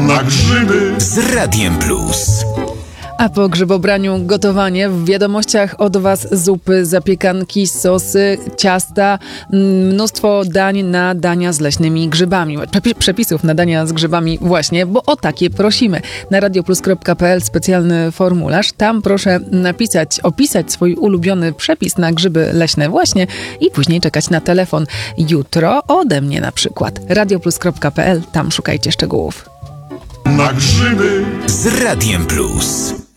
Na grzyby z Radiem Plus. A po grzybobraniu gotowanie. W wiadomościach od Was zupy, zapiekanki, sosy, ciasta, mnóstwo dań na dania z leśnymi grzybami. Przepisów na dania z grzybami właśnie, bo o takie prosimy. Na radioplus.pl specjalny formularz. Tam proszę opisać swój ulubiony przepis na grzyby leśne właśnie i później czekać na telefon. Jutro ode mnie na przykład. radioplus.pl, tam szukajcie szczegółów. na grzyby Z Radiem Plus.